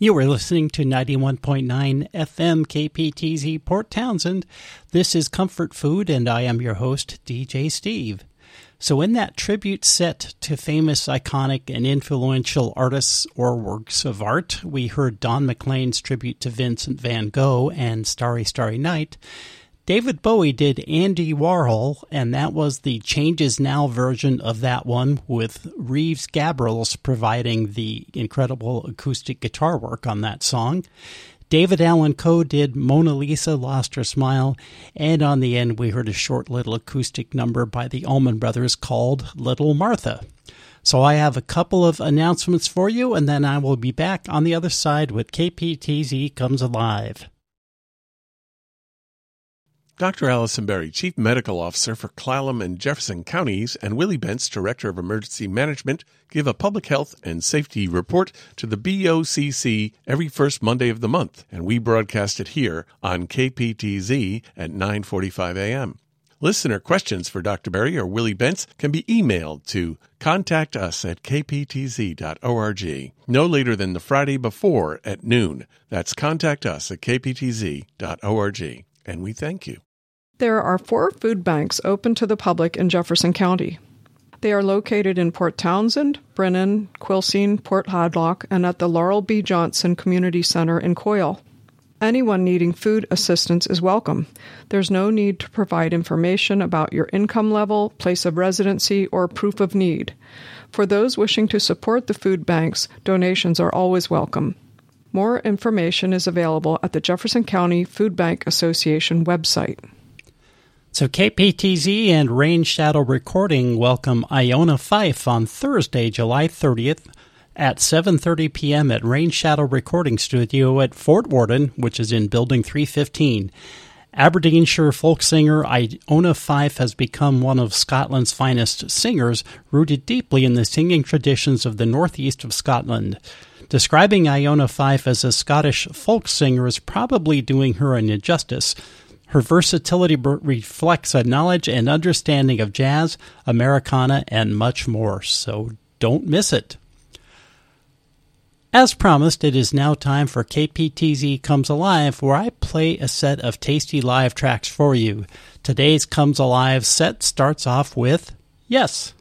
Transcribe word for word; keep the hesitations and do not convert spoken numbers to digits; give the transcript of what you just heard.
You are listening to ninety-one point nine F M K P T Z Port Townsend. This is Comfort Food, and I am your host, D J Steve. So in that tribute set to famous, iconic, and influential artists or works of art, we heard Don McLean's tribute to Vincent van Gogh and Starry, Starry Night. David Bowie did Andy Warhol, and that was the Changes Now version of that one, with Reeves Gabrels providing the incredible acoustic guitar work on that song. David Allan Coe did Mona Lisa Lost Her Smile, and on the end we heard a short little acoustic number by the Allman Brothers called Little Martha. So I have a couple of announcements for you, and then I will be back on the other side with K P T Z Comes Alive. Doctor Allison Berry, Chief Medical Officer for Clallam and Jefferson Counties, and Willie Bentz, Director of Emergency Management, give a public health and safety report to the B O C C every first Monday of the month, and we broadcast it here on K P T Z at nine forty-five a.m. Listener questions for Doctor Berry or Willie Bentz can be emailed to contact us at k p t z dot org no later than the Friday before at noon. That's contact us at k p t z dot org, and we thank you. There are four food banks open to the public in Jefferson County. They are located in Port Townsend, Brennan, Quilcene, Port Hadlock, and at the Laurel B. Johnson Community Center in Coyle. Anyone needing food assistance is welcome. There's no need to provide information about your income level, place of residency, or proof of need. For those wishing to support the food banks, donations are always welcome. More information is available at the Jefferson County Food Bank Association website. So K P T Z and Rain Shadow Recording welcome Iona Fife on Thursday, July thirtieth at seven thirty p.m. at Rain Shadow Recording Studio at Fort Worden, which is in Building three fifteen. Aberdeenshire folk singer Iona Fife has become one of Scotland's finest singers, rooted deeply in the singing traditions of the northeast of Scotland. Describing Iona Fife as a Scottish folk singer is probably doing her an injustice. Her versatility reflects a knowledge and understanding of jazz, Americana, and much more, so don't miss it. As promised, it is now time for K P T Z Comes Alive, where I play a set of tasty live tracks for you. Today's Comes Alive set starts off with Yes.